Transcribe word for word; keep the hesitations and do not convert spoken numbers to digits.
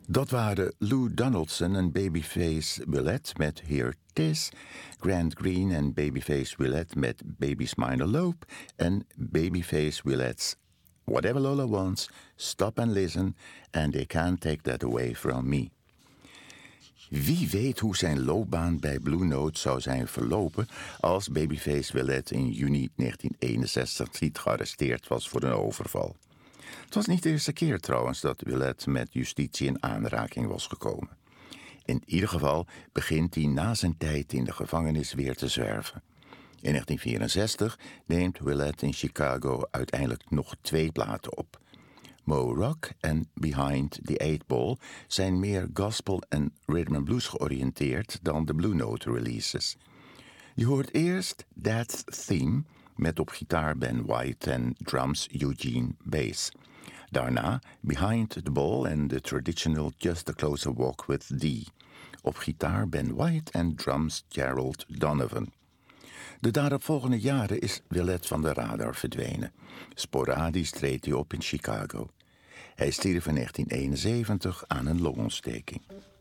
Dat waren Lou Donaldson en Babyface Willette met Here 'Tis, Grant Green en Babyface Willette met Baby's Minor Lope en Babyface Willette's Whatever Lola Wants, Stop and Listen and They Can't Take That Away From Me. Wie weet hoe zijn loopbaan bij Blue Note zou zijn verlopen als Babyface Willette in juni negentien eenenzestig niet gearresteerd was voor een overval. Het was niet de eerste keer trouwens dat Willette met justitie in aanraking was gekomen. In ieder geval begint hij na zijn tijd in de gevangenis weer te zwerven. In negentien vierenzestig neemt Willette in Chicago uiteindelijk nog twee platen op. Mo Rock en Behind the Eight Ball zijn meer gospel en rhythm and blues georiënteerd dan de Blue Note releases. Je hoort eerst That Theme met op gitaar Ben White en drums Eugene Bass. Daarna Behind the Ball en de traditional Just a Closer Walk with Thee. Op gitaar Ben White en drums Gerald Donovan. De daaropvolgende jaren is Willette van de radar verdwenen. Sporadisch treedt hij op in Chicago. Hij stierf in negentien eenenzeventig aan een longontsteking.